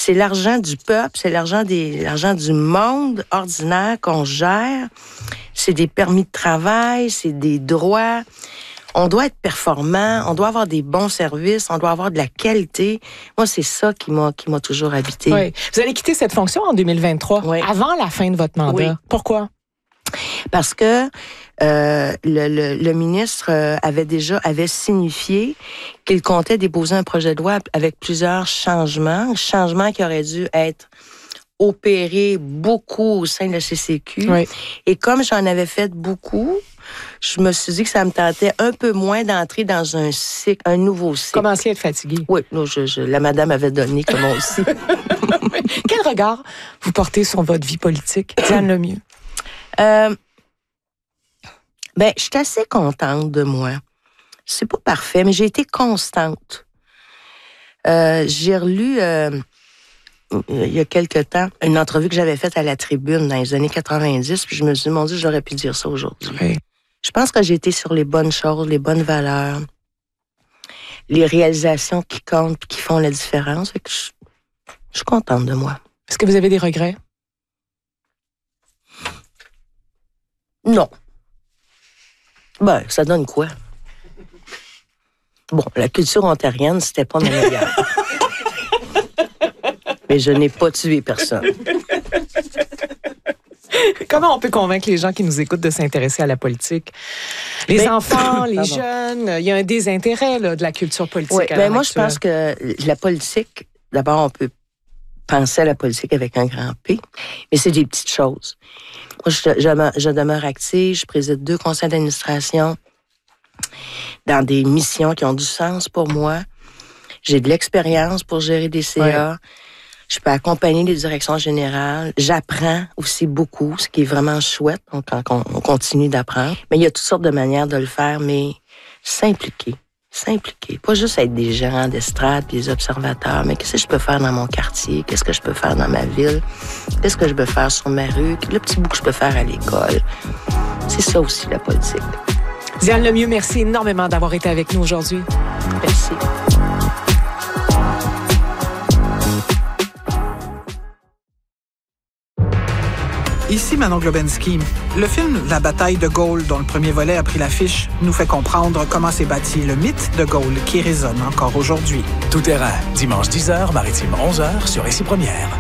c'est l'argent du peuple, c'est l'argent du monde ordinaire qu'on gère. C'est des permis de travail, c'est des droits. On doit être performant, on doit avoir des bons services, on doit avoir de la qualité. Moi, c'est ça qui m'a toujours habité. Oui. Vous allez quitter cette fonction en 2023, avant la fin de votre mandat. Oui. Pourquoi? Parce que le ministre avait signifié qu'il comptait déposer un projet de loi avec plusieurs changements qui auraient dû être opérés beaucoup au sein de la CCQ. Oui. Et comme j'en avais fait beaucoup, je me suis dit que ça me tentait un peu moins d'entrer dans un nouveau cycle. Commenciez à être fatiguée. Oui, la madame avait donné comme moi aussi. Quel regard vous portez sur votre vie politique, Diane Lemieux? Je suis assez contente de moi. C'est pas parfait, mais j'ai été constante. J'ai relu, il y a quelque temps, une entrevue que j'avais faite à la Tribune dans les années 90, puis je me suis dit, mon Dieu, j'aurais pu dire ça aujourd'hui. Oui. Je pense que j'ai été sur les bonnes choses, les bonnes valeurs, les réalisations qui comptent et qui font la différence. Fait que je suis contente de moi. Est-ce que vous avez des regrets? Non. Ça donne quoi? Bon, la culture ontarienne, c'était pas ma meilleure. Mais je n'ai pas tué personne. Comment on peut convaincre les gens qui nous écoutent de s'intéresser à la politique? Les enfants, les jeunes, il y a un désintérêt de la culture politique. Oui, moi, je pense que la politique, d'abord, on peut penser à la politique avec un grand P, mais c'est des petites choses. Moi, je demeure active, je préside 2 conseils d'administration dans des missions qui ont du sens pour moi. J'ai de l'expérience pour gérer des CA. Ouais. Je peux accompagner les directions générales. J'apprends aussi beaucoup, ce qui est vraiment chouette. On continue d'apprendre. Mais il y a toutes sortes de manières de le faire, mais s'impliquer. Pas juste être des gérants d'estrade puis des observateurs, mais qu'est-ce que je peux faire dans mon quartier? Qu'est-ce que je peux faire dans ma ville? Qu'est-ce que je peux faire sur ma rue? Le petit bout que je peux faire à l'école. C'est ça aussi, la politique. Diane Lemieux, merci énormément d'avoir été avec nous aujourd'hui. Merci. Ici Manon Globensky. Le film La bataille de Gaulle, dont le premier volet a pris l'affiche, nous fait comprendre comment s'est bâti le mythe de Gaulle qui résonne encore aujourd'hui. Tout terrain, dimanche 10h, maritime 11h sur Ici Première.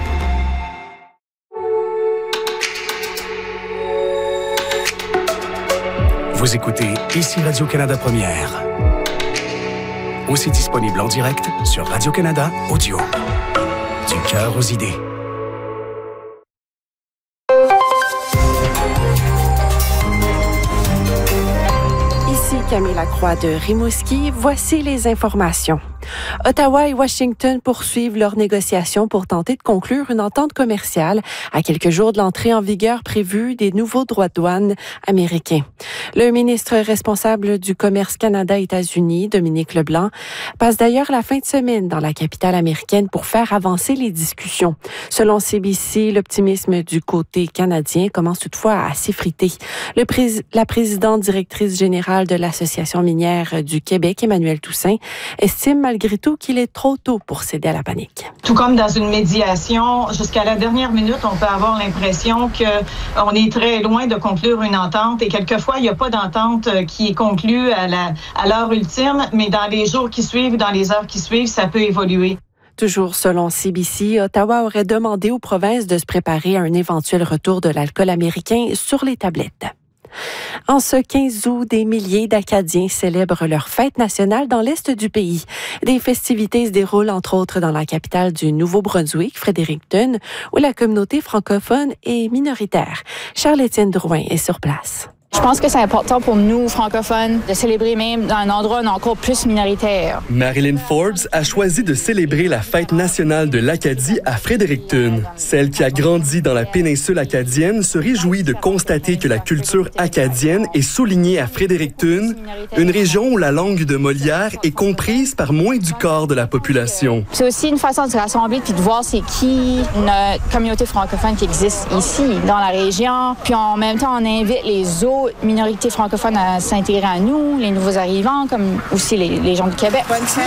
Vous écoutez Ici Radio-Canada Première. Aussi disponible en direct sur Radio-Canada Audio. Du cœur aux idées. Camille Lacroix de Rimouski, voici les informations. Ottawa et Washington poursuivent leurs négociations pour tenter de conclure une entente commerciale à quelques jours de l'entrée en vigueur prévue des nouveaux droits de douane américains. Le ministre responsable du commerce Canada-États-Unis, Dominique Leblanc, passe d'ailleurs la fin de semaine dans la capitale américaine pour faire avancer les discussions. Selon CBC, l'optimisme du côté canadien commence toutefois à s'effriter. La présidente directrice générale de l'Association minière du Québec, Emmanuelle Toussaint, estime malgré tout qu'il est trop tôt pour céder à la panique. Tout comme dans une médiation, jusqu'à la dernière minute, on peut avoir l'impression qu'on est très loin de conclure une entente et quelquefois, il n'y a pas d'entente qui est conclue à l'heure ultime, mais dans les jours qui suivent, dans les heures qui suivent, ça peut évoluer. Toujours selon CBC, Ottawa aurait demandé aux provinces de se préparer à un éventuel retour de l'alcool américain sur les tablettes. En ce 15 août, des milliers d'Acadiens célèbrent leur fête nationale dans l'est du pays. Des festivités se déroulent entre autres dans la capitale du Nouveau-Brunswick, Fredericton, où la communauté francophone est minoritaire. Charles-Étienne Drouin est sur place. Je pense que c'est important pour nous, francophones, de célébrer même dans un endroit encore plus minoritaire. Marilyn Forbes a choisi de célébrer la fête nationale de l'Acadie à Fredericton. Celle qui a grandi dans la péninsule acadienne se réjouit de constater que la culture acadienne est soulignée à Fredericton, une région où la langue de Molière est comprise par moins du quart de la population. C'est aussi une façon de se rassembler puis de voir c'est qui notre communauté francophone qui existe ici, dans la région. Puis en même temps, on invite les autres minorités francophones à s'intégrer à nous, les nouveaux arrivants, comme aussi les gens du Québec.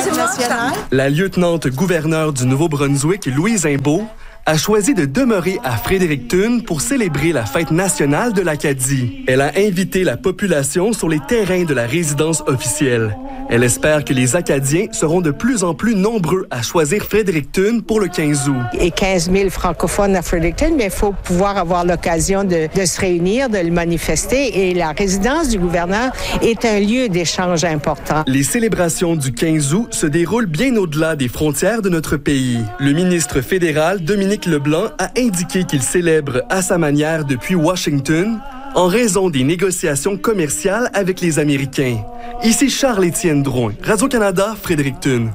La lieutenant-gouverneure du Nouveau-Brunswick, Louise Imbeau, a choisi de demeurer à Fredericton pour célébrer la fête nationale de l'Acadie. Elle a invité la population sur les terrains de la résidence officielle. Elle espère que les Acadiens seront de plus en plus nombreux à choisir Fredericton pour le 15 août. Et 15 000 francophones à Fredericton, mais il faut pouvoir avoir l'occasion de se réunir, de le manifester. Et la résidence du gouverneur est un lieu d'échange important. Les célébrations du 15 août se déroulent bien au-delà des frontières de notre pays. Le ministre fédéral, Dominique Leblanc, a indiqué qu'il célèbre à sa manière depuis Washington, en raison des négociations commerciales avec les Américains. Ici Charles-Étienne Drouin, Radio-Canada, Fredericton.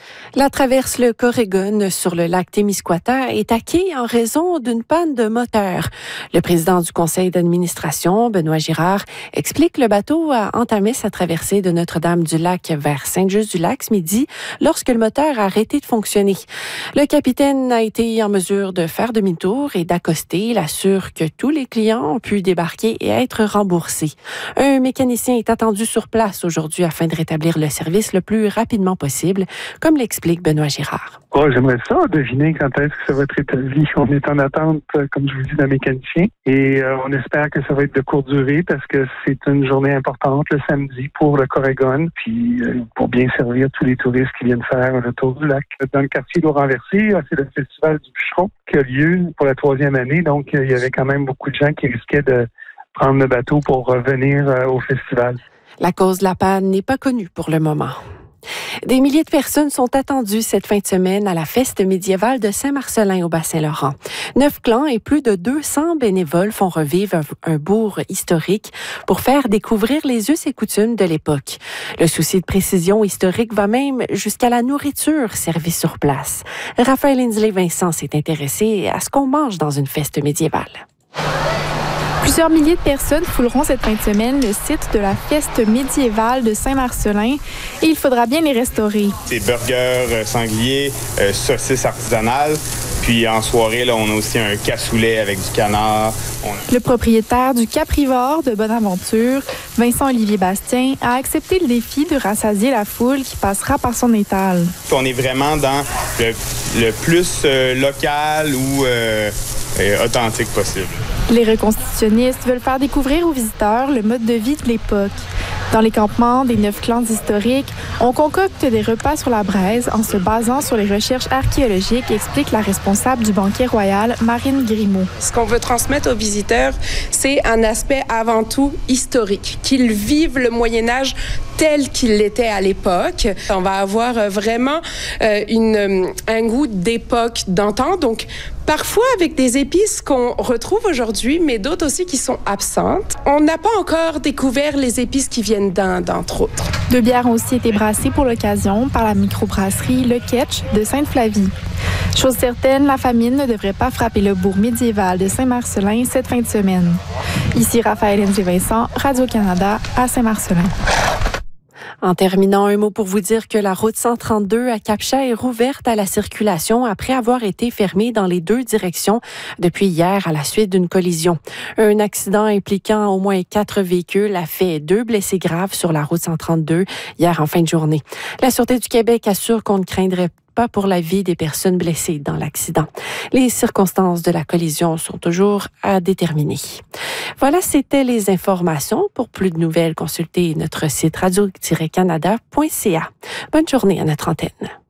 La traverse le Corégon sur le lac Témiscouata est à quai en raison d'une panne de moteur. Le président du conseil d'administration, Benoît Girard, explique que le bateau a entamé sa traversée de Notre-Dame-du-Lac vers Sainte-Juste-du-Lac ce midi lorsque le moteur a arrêté de fonctionner. Le capitaine a été en mesure de faire demi-tour et d'accoster. Il assure que tous les clients ont pu débarquer et être remboursés. Un mécanicien est attendu sur place aujourd'hui afin de rétablir le service le plus rapidement possible, comme l'explique Benoît Girard. J'aimerais ça deviner quand est-ce que ça va être rétabli. On est en attente, comme je vous dis, d'un mécanicien et on espère que ça va être de courte durée parce que c'est une journée importante le samedi pour le Corégon puis pour bien servir tous les touristes qui viennent faire le tour du lac. Dans le quartier d'Eau-Renversé, c'est le festival du bûcheron qui a lieu pour la 3e année. Donc, il y avait quand même beaucoup de gens qui risquaient de prendre le bateau pour revenir au festival. La cause de la panne n'est pas connue pour le moment. Des milliers de personnes sont attendues cette fin de semaine à la fête médiévale de Saint-Marcellin au Bas-Saint-Laurent. 9 clans et plus de 200 bénévoles font revivre un bourg historique pour faire découvrir les us et coutumes de l'époque. Le souci de précision historique va même jusqu'à la nourriture servie sur place. Raphaël Inslee-Vincent s'est intéressé à ce qu'on mange dans une fête médiévale. Plusieurs milliers de personnes fouleront cette fin de semaine le site de la fête médiévale de Saint-Marcellin et il faudra bien les restaurer. Des burgers sangliers, saucisses artisanales. Puis en soirée, là, on a aussi un cassoulet avec du canard. Le propriétaire du Caprivore de Bonaventure, Vincent-Olivier Bastien, a accepté le défi de rassasier la foule qui passera par son étal. On est vraiment dans le plus local ou authentique possible. Les reconstitutionnistes veulent faire découvrir aux visiteurs le mode de vie de l'époque. Dans les campements des 9 clans historiques, on concocte des repas sur la braise en se basant sur les recherches archéologiques, explique la responsable du banquet royal, Marine Grimaud. Ce qu'on veut transmettre aux visiteurs, c'est un aspect avant tout historique, qu'ils vivent le Moyen-Âge tel qu'il l'était à l'époque. On va avoir vraiment un goût d'époque, d'antan, donc parfois avec des épices qu'on retrouve aujourd'hui, mais d'autres aussi qui sont absentes. On n'a pas encore découvert les épices qui viennent d'Inde, entre autres. 2 bières ont aussi été brassées pour l'occasion par la microbrasserie Le Ketch de Sainte-Flavie. Chose certaine, la famine ne devrait pas frapper le bourg médiéval de Saint-Marcellin cette fin de semaine. Ici Raphaël Inslee-Vincent, Radio-Canada à Saint-Marcellin. En terminant, un mot pour vous dire que la route 132 à Cap-Chat est rouverte à la circulation après avoir été fermée dans les 2 directions depuis hier à la suite d'une collision. Un accident impliquant au moins 4 véhicules a fait 2 blessés graves sur la route 132 hier en fin de journée. La Sûreté du Québec assure qu'on ne craindrait pas pour la vie des personnes blessées dans l'accident. Les circonstances de la collision sont toujours à déterminer. Voilà, c'était les informations. Pour plus de nouvelles, consultez notre site radio-canada.ca. Bonne journée à notre antenne.